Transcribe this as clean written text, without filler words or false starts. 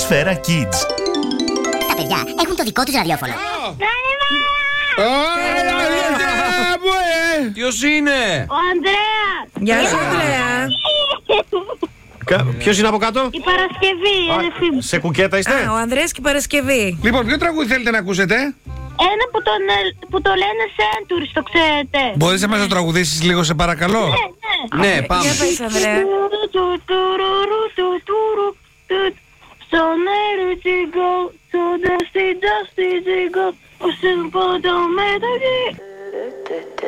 Σφαίρα Kids. Τα παιδιά έχουν το δικό τους ραδιόφωνο. Ποιος είναι? Ο Ανδρέας. Γεια σου, Ανδρέα. Ποιος είναι από κάτω? Η Παρασκευή, η αδερφή μου. Σε κουκέτα είστε? Ο Ανδρέας και η Παρασκευή. Λοιπόν, ποιο τραγούδι θέλετε να ακούσετε? Ένα που το λένε Centuries, το ξέρετε. Μπορείς να μας το τραγουδήσεις λίγο, σε παρακαλώ? Ναι. Ναι, πάμε. Για πες, Ανδρέα. So let it go, so dusty, dusty, go.